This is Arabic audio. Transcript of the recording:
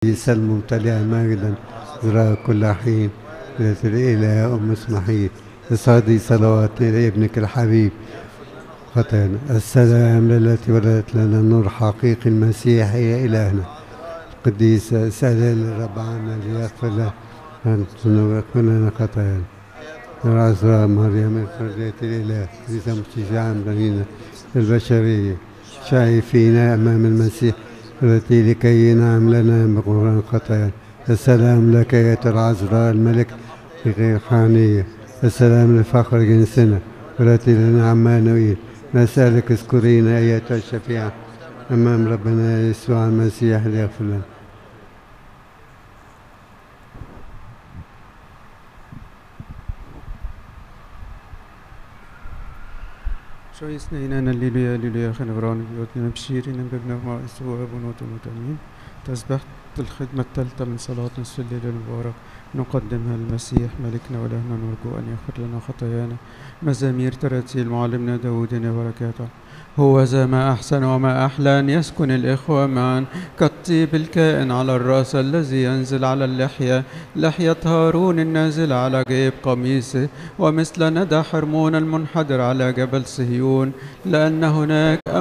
يسلم ممتلئا مجدا ذراع كل حين ذات الإله أم اسمحيل اصعدي صلوات إلى ابنك الحبيب خطانا. السلام للتي ولدت لنا النور حقيقي المسيح هي إلهنا القديسة. اسأل الرب عنا ليغفر لنا ويغفر لنا خطايانا. العذراء مريم ذات الإله قديسة مشفعة بنينا البشرية شايفينا أمام المسيح التي لكي ينعم لنا بغفران خطايانا. السلام لك يا العذراء الملك غير حانية. السلام لفخر جنسنا والتي لنا عمانوئيل. نسألك اذكرينا أيتها الشفيعة أمام ربنا يسوع المسيح ليغفر لنا. شويسنينا الليلويا الليلويا خنغران بيوتنا بشيرين بابنا مع يسوع بنوت ومتمين. تسبحت الخدمة الثالثة من صلاة نصف الليل المبارك نقدمها للمسيح ملكنا ولهنا نرجو أن يغفر لنا خطايانا. مزامير تراتيل معلمنا داود بركاته. هو ذا ما أحسن وما أحلى أن يسكن الإخوة معا كالطيب الكائن على الرأس الذي ينزل على اللحية لحية هارون النازل على جيب قميصه ومثل ندى حرمون المنحدر على جبل صهيون لأن هناك